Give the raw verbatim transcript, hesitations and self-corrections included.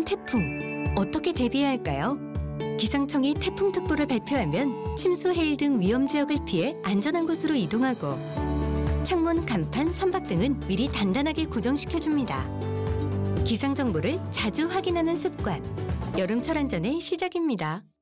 태풍, 어떻게 대비해야 할까요? 기상청이 태풍특보를 발표하면 침수, 해일 등 위험 지역을 피해 안전한 곳으로 이동하고 창문, 간판, 선박 등은 미리 단단하게 고정시켜줍니다. 기상 정보를 자주 확인하는 습관, 여름철 안전의 시작입니다.